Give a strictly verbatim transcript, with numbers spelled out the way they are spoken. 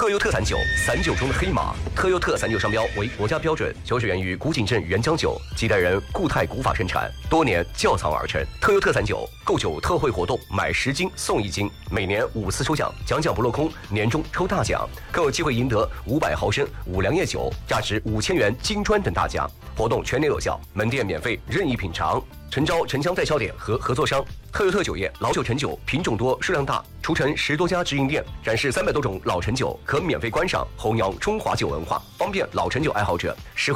特优特散酒，散酒中的黑马。特优特散酒商标为国家标准，酒水源于古井镇原浆酒，几代人固态古法生产，多年窖藏而成。特优特散酒购酒特惠活动，买十斤送一斤，每年五次抽奖，奖奖不落空，年终抽大奖，更有机会赢得五百毫升五粮液酒，价值五千元金砖等大奖。活动全年有效，门店免费任意品尝。诚招城乡代销点和合作商。特优特酒业老酒陈酒品种多，数量大，除城十多家直营店，展示三百多种老陈酒，可免费观赏，弘扬中华酒文化，方便老陈酒爱好者。实